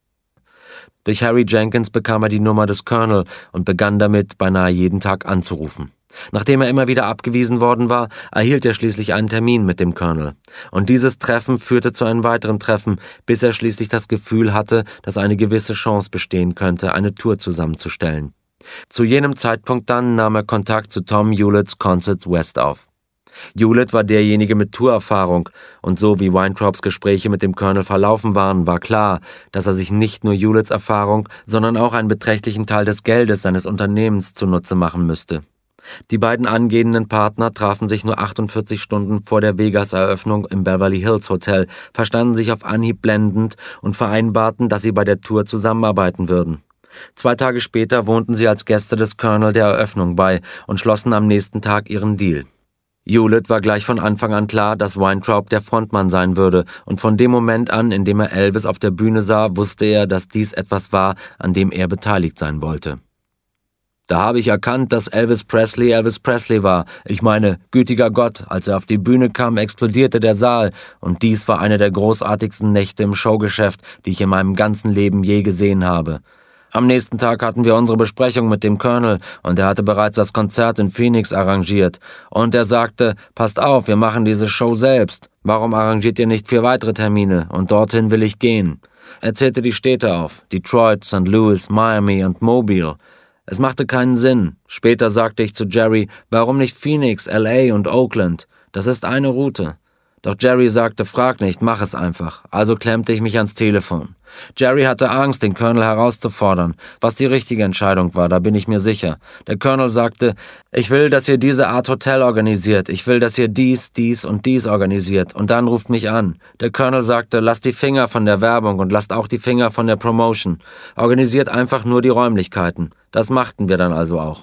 Durch Harry Jenkins bekam er die Nummer des Colonel und begann damit, beinahe jeden Tag anzurufen. Nachdem er immer wieder abgewiesen worden war, erhielt er schließlich einen Termin mit dem Colonel. Und dieses Treffen führte zu einem weiteren Treffen, bis er schließlich das Gefühl hatte, dass eine gewisse Chance bestehen könnte, eine Tour zusammenzustellen. Zu jenem Zeitpunkt dann nahm er Kontakt zu Tom Hewletts Concerts West auf. Hewlett war derjenige mit Tourerfahrung, und so wie Weintraubs Gespräche mit dem Colonel verlaufen waren, war klar, dass er sich nicht nur Hewletts Erfahrung, sondern auch einen beträchtlichen Teil des Geldes seines Unternehmens zunutze machen müsste. Die beiden angehenden Partner trafen sich nur achtundvierzig Stunden vor der Vegas-Eröffnung im Beverly Hills Hotel, verstanden sich auf Anhieb blendend und vereinbarten, dass sie bei der Tour zusammenarbeiten würden. Zwei Tage später wohnten sie als Gäste des Colonel der Eröffnung bei und schlossen am nächsten Tag ihren Deal. Hewlett war gleich von Anfang an klar, dass Weintraub der Frontmann sein würde, und von dem Moment an, in dem er Elvis auf der Bühne sah, wusste er, dass dies etwas war, an dem er beteiligt sein wollte. Da habe ich erkannt, dass Elvis Presley Elvis Presley war. Ich meine, gütiger Gott, als er auf die Bühne kam, explodierte der Saal, und dies war eine der großartigsten Nächte im Showgeschäft, die ich in meinem ganzen Leben je gesehen habe. Am nächsten Tag hatten wir unsere Besprechung mit dem Colonel und er hatte bereits das Konzert in Phoenix arrangiert. Und er sagte, passt auf, wir machen diese Show selbst. Warum arrangiert ihr nicht vier weitere Termine? Und dorthin will ich gehen. Er zählte die Städte auf, Detroit, Sankt Louis, Miami und Mobile. Es machte keinen Sinn. Später sagte ich zu Jerry, warum nicht Phoenix, L A und Oakland? Das ist eine Route. Doch Jerry sagte, frag nicht, mach es einfach. Also klemmte ich mich ans Telefon. Jerry hatte Angst, den Colonel herauszufordern, was die richtige Entscheidung war, da bin ich mir sicher. Der Colonel sagte, ich will, dass ihr diese Art Hotel organisiert, ich will, dass ihr dies, dies und dies organisiert und dann ruft mich an. Der Colonel sagte, lasst die Finger von der Werbung und lasst auch die Finger von der Promotion. Organisiert einfach nur die Räumlichkeiten. Das machten wir dann also auch.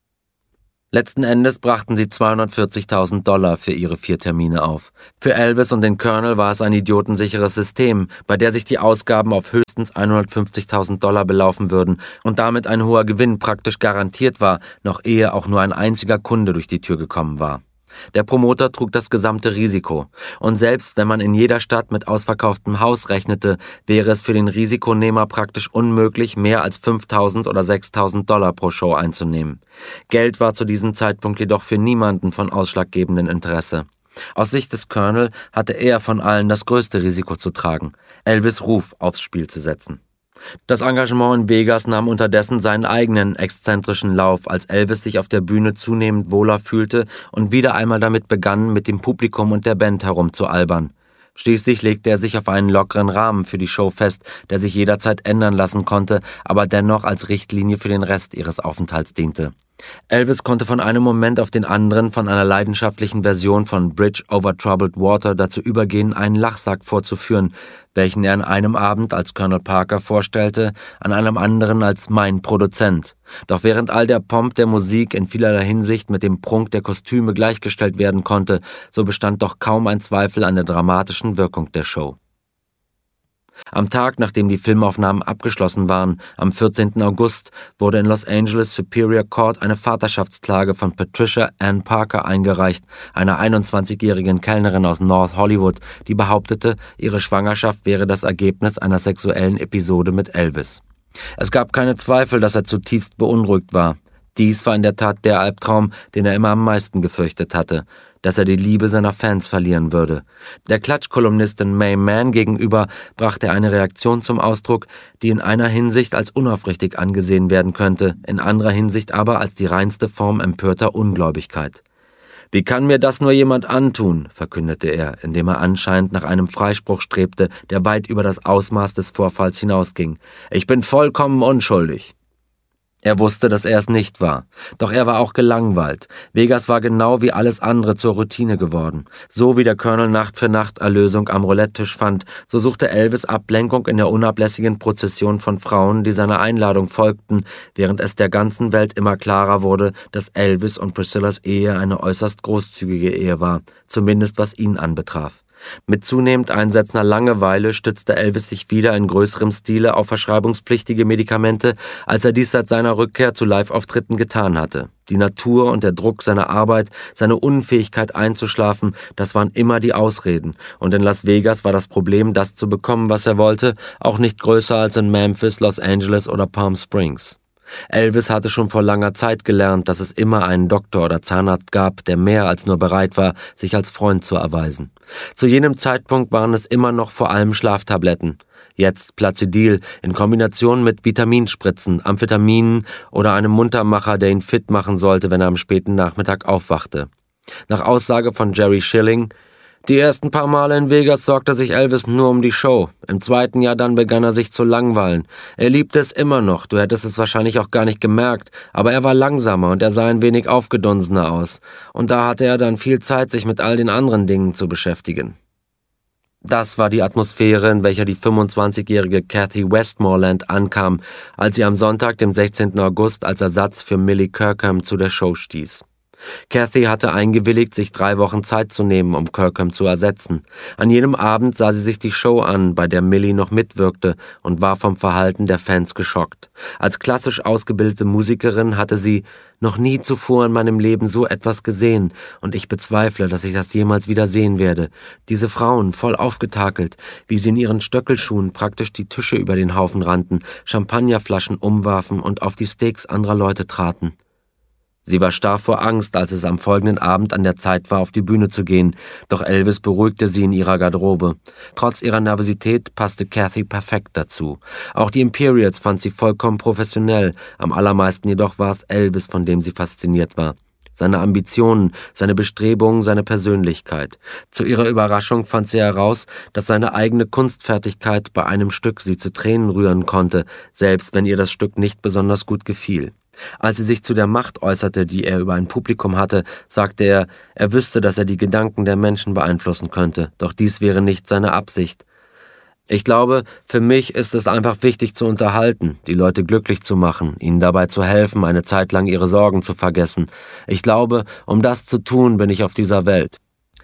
Letzten Endes brachten sie zweihundertvierzigtausend Dollar für ihre vier Termine auf. Für Elvis und den Colonel war es ein idiotensicheres System, bei der sich die Ausgaben auf höchstens hundertfünfzigtausend Dollar belaufen würden und damit ein hoher Gewinn praktisch garantiert war, noch ehe auch nur ein einziger Kunde durch die Tür gekommen war. Der Promoter trug das gesamte Risiko. Und selbst wenn man in jeder Stadt mit ausverkauftem Haus rechnete, wäre es für den Risikonehmer praktisch unmöglich, mehr als fünftausend oder sechstausend Dollar pro Show einzunehmen. Geld war zu diesem Zeitpunkt jedoch für niemanden von ausschlaggebendem Interesse. Aus Sicht des Colonel hatte er von allen das größte Risiko zu tragen, Elvis' Ruf aufs Spiel zu setzen. Das Engagement in Vegas nahm unterdessen seinen eigenen exzentrischen Lauf, als Elvis sich auf der Bühne zunehmend wohler fühlte und wieder einmal damit begann, mit dem Publikum und der Band herumzualbern. Schließlich legte er sich auf einen lockeren Rahmen für die Show fest, der sich jederzeit ändern lassen konnte, aber dennoch als Richtlinie für den Rest ihres Aufenthalts diente. Elvis konnte von einem Moment auf den anderen von einer leidenschaftlichen Version von Bridge over Troubled Water dazu übergehen, einen Lachsack vorzuführen, welchen er an einem Abend als Colonel Parker vorstellte, an einem anderen als mein Produzent. Doch während all der Pomp der Musik in vielerlei Hinsicht mit dem Prunk der Kostüme gleichgestellt werden konnte, so bestand doch kaum ein Zweifel an der dramatischen Wirkung der Show. Am Tag, nachdem die Filmaufnahmen abgeschlossen waren, am vierzehnten August, wurde in Los Angeles Superior Court eine Vaterschaftsklage von Patricia Ann Parker eingereicht, einer einundzwanzigjährigen Kellnerin aus North Hollywood, die behauptete, ihre Schwangerschaft wäre das Ergebnis einer sexuellen Episode mit Elvis. Es gab keine Zweifel, dass er zutiefst beunruhigt war. Dies war in der Tat der Albtraum, den er immer am meisten gefürchtet hatte, dass er die Liebe seiner Fans verlieren würde. Der Klatschkolumnistin May Mann gegenüber brachte er eine Reaktion zum Ausdruck, die in einer Hinsicht als unaufrichtig angesehen werden könnte, in anderer Hinsicht aber als die reinste Form empörter Ungläubigkeit. »Wie kann mir das nur jemand antun?«, verkündete er, indem er anscheinend nach einem Freispruch strebte, der weit über das Ausmaß des Vorfalls hinausging. »Ich bin vollkommen unschuldig.« Er wusste, dass er es nicht war. Doch er war auch gelangweilt. Vegas war genau wie alles andere zur Routine geworden. So wie der Colonel Nacht für Nacht Erlösung am Roulette-Tisch fand, so suchte Elvis Ablenkung in der unablässigen Prozession von Frauen, die seiner Einladung folgten, während es der ganzen Welt immer klarer wurde, dass Elvis und Priscillas Ehe eine äußerst großzügige Ehe war, zumindest was ihn anbetraf. Mit zunehmend einsetzender Langeweile stützte Elvis sich wieder in größerem Stile auf verschreibungspflichtige Medikamente, als er dies seit seiner Rückkehr zu Live-Auftritten getan hatte. Die Natur und der Druck seiner Arbeit, seine Unfähigkeit einzuschlafen, das waren immer die Ausreden. Und in Las Vegas war das Problem, das zu bekommen, was er wollte, auch nicht größer als in Memphis, Los Angeles oder Palm Springs. Elvis hatte schon vor langer Zeit gelernt, dass es immer einen Doktor oder Zahnarzt gab, der mehr als nur bereit war, sich als Freund zu erweisen. Zu jenem Zeitpunkt waren es immer noch vor allem Schlaftabletten. Jetzt Plazidil in Kombination mit Vitaminspritzen, Amphetaminen oder einem Muntermacher, der ihn fit machen sollte, wenn er am späten Nachmittag aufwachte. Nach Aussage von Jerry Schilling: Die ersten paar Male in Vegas sorgte sich Elvis nur um die Show. Im zweiten Jahr dann begann er sich zu langweilen. Er liebte es immer noch, du hättest es wahrscheinlich auch gar nicht gemerkt, aber er war langsamer und er sah ein wenig aufgedunsener aus. Und da hatte er dann viel Zeit, sich mit all den anderen Dingen zu beschäftigen. Das war die Atmosphäre, in welcher die fünfundzwanzigjährige Kathy Westmoreland ankam, als sie am Sonntag, dem sechzehnten August, als Ersatz für Millie Kirkham zu der Show stieß. Kathy hatte eingewilligt, sich drei Wochen Zeit zu nehmen, um Kirkham zu ersetzen. An jenem Abend sah sie sich die Show an, bei der Millie noch mitwirkte, und war vom Verhalten der Fans geschockt. Als klassisch ausgebildete Musikerin hatte sie noch nie zuvor in meinem Leben so etwas gesehen, und ich bezweifle, dass ich das jemals wieder sehen werde. Diese Frauen, voll aufgetakelt, wie sie in ihren Stöckelschuhen praktisch die Tische über den Haufen rannten, Champagnerflaschen umwarfen und auf die Steaks anderer Leute traten. Sie war starr vor Angst, als es am folgenden Abend an der Zeit war, auf die Bühne zu gehen, doch Elvis beruhigte sie in ihrer Garderobe. Trotz ihrer Nervosität passte Kathy perfekt dazu. Auch die Imperials fand sie vollkommen professionell, am allermeisten jedoch war es Elvis, von dem sie fasziniert war. Seine Ambitionen, seine Bestrebungen, seine Persönlichkeit. Zu ihrer Überraschung fand sie heraus, dass seine eigene Kunstfertigkeit bei einem Stück sie zu Tränen rühren konnte, selbst wenn ihr das Stück nicht besonders gut gefiel. Als sie sich zu der Macht äußerte, die er über ein Publikum hatte, sagte er, er wüsste, dass er die Gedanken der Menschen beeinflussen könnte, doch dies wäre nicht seine Absicht. Ich glaube, für mich ist es einfach wichtig zu unterhalten, die Leute glücklich zu machen, ihnen dabei zu helfen, eine Zeit lang ihre Sorgen zu vergessen. Ich glaube, um das zu tun, bin ich auf dieser Welt.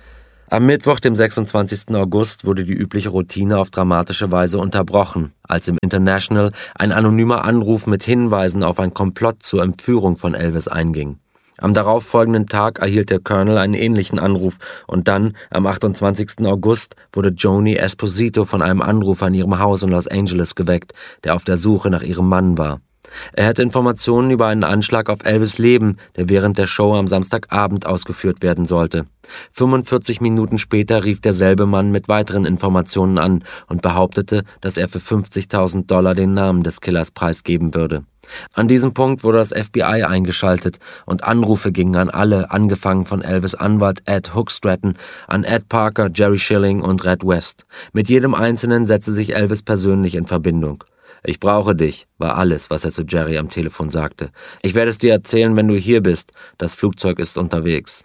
Am Mittwoch, dem sechsundzwanzigsten August, wurde die übliche Routine auf dramatische Weise unterbrochen, als im International ein anonymer Anruf mit Hinweisen auf ein Komplott zur Entführung von Elvis einging. Am darauffolgenden Tag erhielt der Colonel einen ähnlichen Anruf und dann, am achtundzwanzigsten August, wurde Joni Esposito von einem Anruf an ihrem Haus in Los Angeles geweckt, der auf der Suche nach ihrem Mann war. Er hätte Informationen über einen Anschlag auf Elvis' Leben, der während der Show am Samstagabend ausgeführt werden sollte. fünfundvierzig Minuten später rief derselbe Mann mit weiteren Informationen an und behauptete, dass er für fünfzigtausend Dollar den Namen des Killers preisgeben würde. An diesem Punkt wurde das F B I eingeschaltet und Anrufe gingen an alle, angefangen von Elvis' Anwalt Ed Hookstratton, an Ed Parker, Jerry Schilling und Red West. Mit jedem Einzelnen setzte sich Elvis persönlich in Verbindung. »Ich brauche dich«, war alles, was er zu Jerry am Telefon sagte. »Ich werde es dir erzählen, wenn du hier bist. Das Flugzeug ist unterwegs.«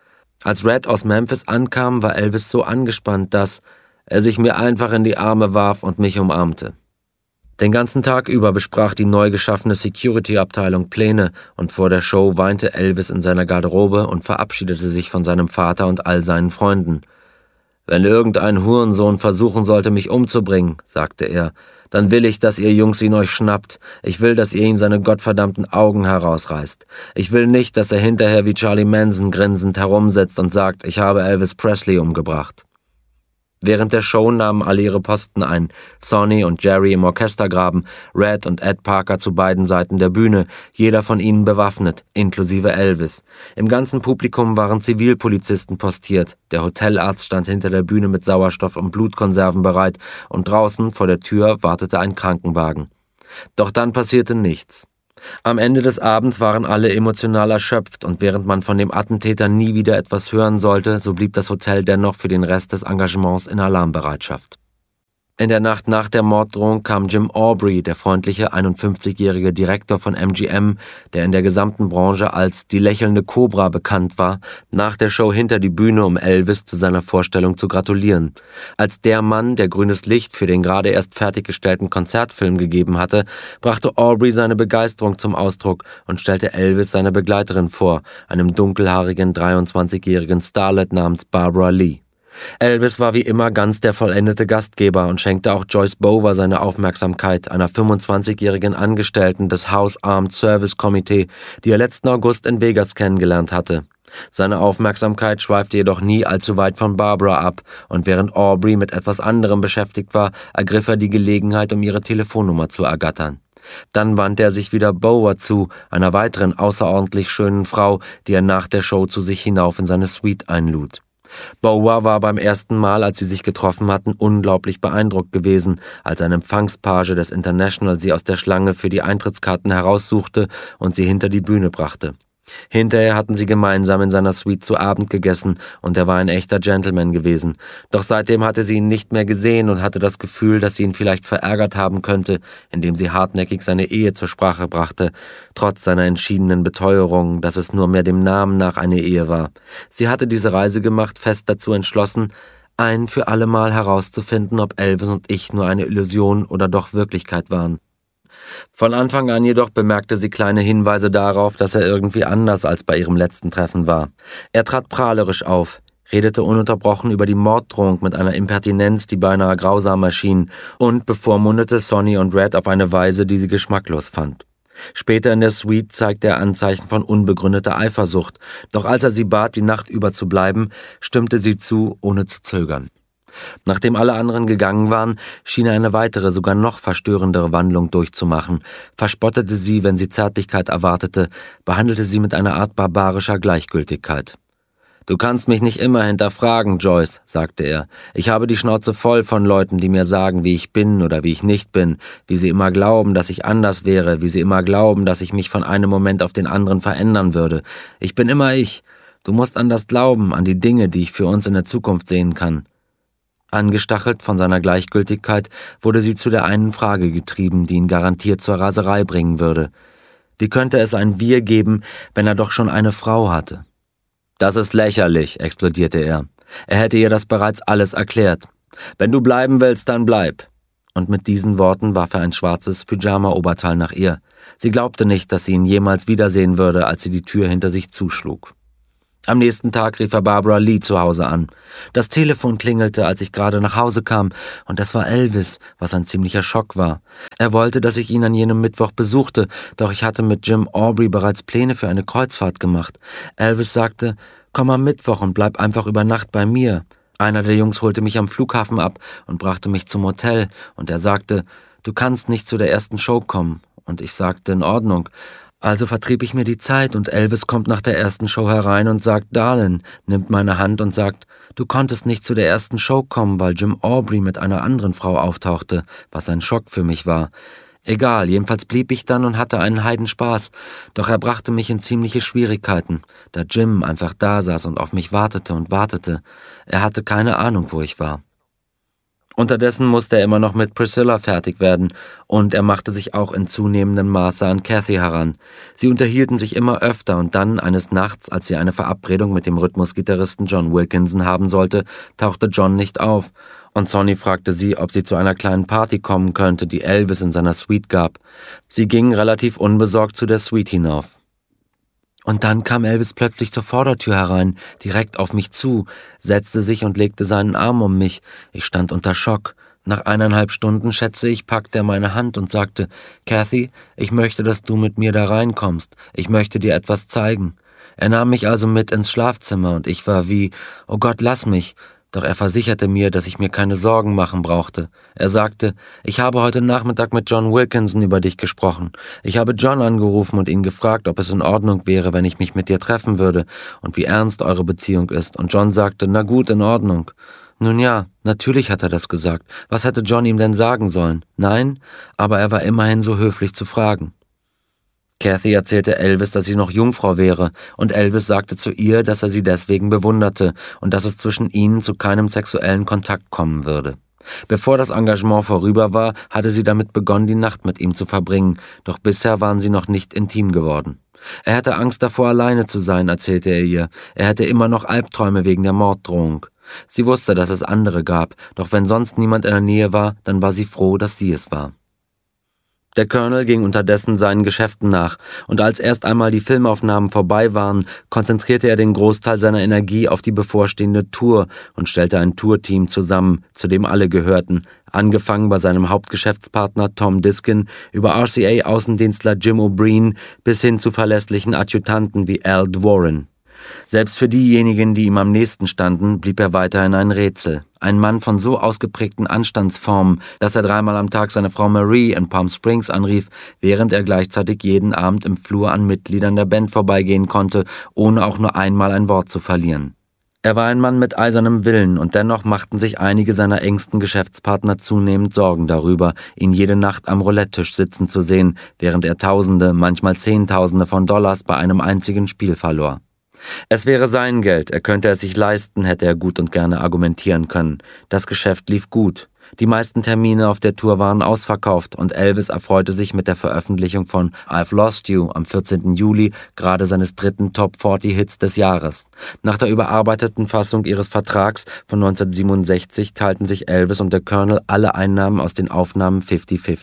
Als Red aus Memphis ankam, war Elvis so angespannt, dass er sich mir einfach in die Arme warf und mich umarmte. Den ganzen Tag über besprach die neu geschaffene Security-Abteilung Pläne und vor der Show weinte Elvis in seiner Garderobe und verabschiedete sich von seinem Vater und all seinen Freunden. »Wenn irgendein Hurensohn versuchen sollte, mich umzubringen«, sagte er, »dann will ich, dass ihr Jungs ihn euch schnappt. Ich will, dass ihr ihm seine gottverdammten Augen herausreißt. Ich will nicht, dass er hinterher wie Charlie Manson grinsend herumsitzt und sagt, ich habe Elvis Presley umgebracht.« Während der Show nahmen alle ihre Posten ein, Sonny und Jerry im Orchestergraben, Red und Ed Parker zu beiden Seiten der Bühne, jeder von ihnen bewaffnet, inklusive Elvis. Im ganzen Publikum waren Zivilpolizisten postiert, der Hotelarzt stand hinter der Bühne mit Sauerstoff und Blutkonserven bereit und draußen vor der Tür wartete ein Krankenwagen. Doch dann passierte nichts. Am Ende des Abends waren alle emotional erschöpft und während man von dem Attentäter nie wieder etwas hören sollte, so blieb das Hotel dennoch für den Rest des Engagements in Alarmbereitschaft. In der Nacht nach der Morddrohung kam Jim Aubrey, der freundliche einundfünfzigjährige Direktor von M G M, der in der gesamten Branche als die lächelnde Kobra bekannt war, nach der Show hinter die Bühne, um Elvis zu seiner Vorstellung zu gratulieren. Als der Mann, der grünes Licht für den gerade erst fertiggestellten Konzertfilm gegeben hatte, brachte Aubrey seine Begeisterung zum Ausdruck und stellte Elvis seine Begleiterin vor, einem dunkelhaarigen dreiundzwanzigjährigen Starlet namens Barbara Lee. Elvis war wie immer ganz der vollendete Gastgeber und schenkte auch Joyce Bower seine Aufmerksamkeit, einer fünfundzwanzigjährigen Angestellten des House Armed Service Committee, die er letzten August in Vegas kennengelernt hatte. Seine Aufmerksamkeit schweifte jedoch nie allzu weit von Barbara ab, und während Aubrey mit etwas anderem beschäftigt war, ergriff er die Gelegenheit, um ihre Telefonnummer zu ergattern. Dann wandte er sich wieder Bower zu, einer weiteren außerordentlich schönen Frau, die er nach der Show zu sich hinauf in seine Suite einlud. Bower war beim ersten Mal, als sie sich getroffen hatten, unglaublich beeindruckt gewesen, als ein Empfangspage des International sie aus der Schlange für die Eintrittskarten heraussuchte und sie hinter die Bühne brachte. Hinterher hatten sie gemeinsam in seiner Suite zu Abend gegessen und er war ein echter Gentleman gewesen. Doch seitdem hatte sie ihn nicht mehr gesehen und hatte das Gefühl, dass sie ihn vielleicht verärgert haben könnte, indem sie hartnäckig seine Ehe zur Sprache brachte, trotz seiner entschiedenen Beteuerung, dass es nur mehr dem Namen nach eine Ehe war. Sie hatte diese Reise gemacht, fest dazu entschlossen, ein für allemal herauszufinden, ob Elvis und ich nur eine Illusion oder doch Wirklichkeit waren. Von Anfang an jedoch bemerkte sie kleine Hinweise darauf, dass er irgendwie anders als bei ihrem letzten Treffen war. Er trat prahlerisch auf, redete ununterbrochen über die Morddrohung mit einer Impertinenz, die beinahe grausam erschien, und bevormundete Sonny und Red auf eine Weise, die sie geschmacklos fand. Später in der Suite zeigte er Anzeichen von unbegründeter Eifersucht, doch als er sie bat, die Nacht über zu bleiben, stimmte sie zu, ohne zu zögern. Nachdem alle anderen gegangen waren, schien er eine weitere, sogar noch verstörendere Wandlung durchzumachen, verspottete sie, wenn sie Zärtlichkeit erwartete, behandelte sie mit einer Art barbarischer Gleichgültigkeit. »Du kannst mich nicht immer hinterfragen, Joyce«, sagte er. »Ich habe die Schnauze voll von Leuten, die mir sagen, wie ich bin oder wie ich nicht bin, wie sie immer glauben, dass ich anders wäre, wie sie immer glauben, dass ich mich von einem Moment auf den anderen verändern würde. Ich bin immer ich. Du musst an das glauben, an die Dinge, die ich für uns in der Zukunft sehen kann.« Angestachelt von seiner Gleichgültigkeit wurde sie zu der einen Frage getrieben, die ihn garantiert zur Raserei bringen würde. Wie könnte es ein Wir geben, wenn er doch schon eine Frau hatte? »Das ist lächerlich«, explodierte er. Er hätte ihr das bereits alles erklärt. »Wenn du bleiben willst, dann bleib.« Und mit diesen Worten warf er ein schwarzes Pyjama-Oberteil nach ihr. Sie glaubte nicht, dass sie ihn jemals wiedersehen würde, als sie die Tür hinter sich zuschlug. Am nächsten Tag rief er Barbara Lee zu Hause an. Das Telefon klingelte, als ich gerade nach Hause kam, und das war Elvis, was ein ziemlicher Schock war. Er wollte, dass ich ihn an jenem Mittwoch besuchte, doch ich hatte mit Jim Aubrey bereits Pläne für eine Kreuzfahrt gemacht. Elvis sagte, komm am Mittwoch und bleib einfach über Nacht bei mir. Einer der Jungs holte mich am Flughafen ab und brachte mich zum Hotel, und er sagte, du kannst nicht zu der ersten Show kommen. Und ich sagte, in Ordnung. Also vertrieb ich mir die Zeit und Elvis kommt nach der ersten Show herein und sagt, Darlin, nimmt meine Hand und sagt, du konntest nicht zu der ersten Show kommen, weil Jim Aubrey mit einer anderen Frau auftauchte, was ein Schock für mich war. Egal, jedenfalls blieb ich dann und hatte einen Heidenspaß, doch er brachte mich in ziemliche Schwierigkeiten, da Jim einfach da saß und auf mich wartete und wartete. Er hatte keine Ahnung, wo ich war. Unterdessen musste er immer noch mit Priscilla fertig werden, und er machte sich auch in zunehmendem Maße an Kathy heran. Sie unterhielten sich immer öfter, und dann, eines Nachts, als sie eine Verabredung mit dem Rhythmusgitarristen John Wilkinson haben sollte, tauchte John nicht auf, und Sonny fragte sie, ob sie zu einer kleinen Party kommen könnte, die Elvis in seiner Suite gab. Sie ging relativ unbesorgt zu der Suite hinauf. Und dann kam Elvis plötzlich zur Vordertür herein, direkt auf mich zu, setzte sich und legte seinen Arm um mich. Ich stand unter Schock. Nach eineinhalb Stunden, schätze ich, packte er meine Hand und sagte, Kathy, ich möchte, dass du mit mir da reinkommst. Ich möchte dir etwas zeigen. Er nahm mich also mit ins Schlafzimmer und ich war wie, oh Gott, lass mich. Doch er versicherte mir, dass ich mir keine Sorgen machen brauchte. Er sagte, ich habe heute Nachmittag mit John Wilkinson über dich gesprochen. Ich habe John angerufen und ihn gefragt, ob es in Ordnung wäre, wenn ich mich mit dir treffen würde und wie ernst eure Beziehung ist. Und John sagte, na gut, in Ordnung. Nun ja, natürlich hat er das gesagt. Was hätte John ihm denn sagen sollen? Nein, aber er war immerhin so höflich zu fragen. Kathy erzählte Elvis, dass sie noch Jungfrau wäre, und Elvis sagte zu ihr, dass er sie deswegen bewunderte und dass es zwischen ihnen zu keinem sexuellen Kontakt kommen würde. Bevor das Engagement vorüber war, hatte sie damit begonnen, die Nacht mit ihm zu verbringen, doch bisher waren sie noch nicht intim geworden. Er hatte Angst davor, alleine zu sein, erzählte er ihr. Er hätte immer noch Albträume wegen der Morddrohung. Sie wusste, dass es andere gab, doch wenn sonst niemand in der Nähe war, dann war sie froh, dass sie es war. Der Colonel ging unterdessen seinen Geschäften nach, und als erst einmal die Filmaufnahmen vorbei waren, konzentrierte er den Großteil seiner Energie auf die bevorstehende Tour und stellte ein Tourteam zusammen, zu dem alle gehörten, angefangen bei seinem Hauptgeschäftspartner Tom Diskin, über R C A-Außendienstler Jim O'Brien bis hin zu verlässlichen Adjutanten wie Al Dworin. Selbst für diejenigen, die ihm am nächsten standen, blieb er weiterhin ein Rätsel. Ein Mann von so ausgeprägten Anstandsformen, dass er dreimal am Tag seine Frau Marie in Palm Springs anrief, während er gleichzeitig jeden Abend im Flur an Mitgliedern der Band vorbeigehen konnte, ohne auch nur einmal ein Wort zu verlieren. Er war ein Mann mit eisernem Willen, und dennoch machten sich einige seiner engsten Geschäftspartner zunehmend Sorgen darüber, ihn jede Nacht am Roulette-Tisch sitzen zu sehen, während er Tausende, manchmal Zehntausende von Dollars bei einem einzigen Spiel verlor. Es wäre sein Geld, er könnte es sich leisten, hätte er gut und gerne argumentieren können. Das Geschäft lief gut. Die meisten Termine auf der Tour waren ausverkauft, und Elvis erfreute sich mit der Veröffentlichung von I've Lost You am vierzehnten Juli gerade seines dritten Top vierzig Hits des Jahres. Nach der überarbeiteten Fassung ihres Vertrags von neunzehnhundertsiebenundsechzig teilten sich Elvis und der Colonel alle Einnahmen aus den Aufnahmen fifty fifty.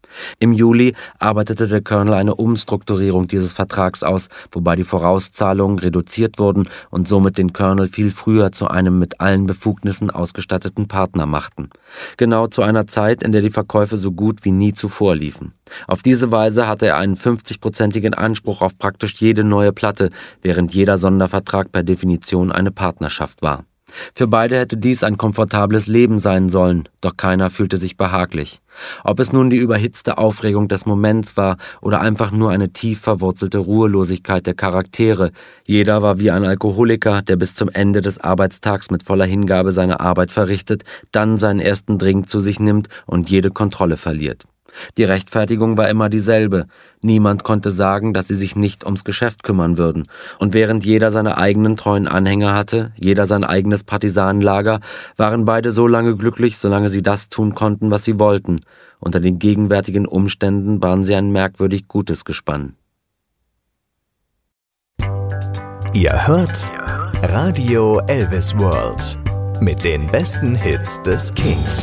Im Juli arbeitete der Colonel eine Umstrukturierung dieses Vertrags aus, wobei die Vorauszahlungen reduziert wurden und somit den Colonel viel früher zu einem mit allen Befugnissen ausgestatteten Partner machten. Genau zu einer Zeit, in der die Verkäufe so gut wie nie zuvor liefen. Auf diese Weise hatte er einen fünfzigprozentigen Anspruch auf praktisch jede neue Platte, während jeder Sondervertrag per Definition eine Partnerschaft war. Für beide hätte dies ein komfortables Leben sein sollen, doch keiner fühlte sich behaglich. Ob es nun die überhitzte Aufregung des Moments war oder einfach nur eine tief verwurzelte Ruhelosigkeit der Charaktere, jeder war wie ein Alkoholiker, der bis zum Ende des Arbeitstags mit voller Hingabe seine Arbeit verrichtet, dann seinen ersten Drink zu sich nimmt und jede Kontrolle verliert. Die Rechtfertigung war immer dieselbe. Niemand konnte sagen, dass sie sich nicht ums Geschäft kümmern würden. Und während jeder seine eigenen treuen Anhänger hatte, jeder sein eigenes Partisanenlager, waren beide so lange glücklich, solange sie das tun konnten, was sie wollten. Unter den gegenwärtigen Umständen waren sie ein merkwürdig gutes Gespann. Ihr hört Radio Elvis World mit den besten Hits des Kings.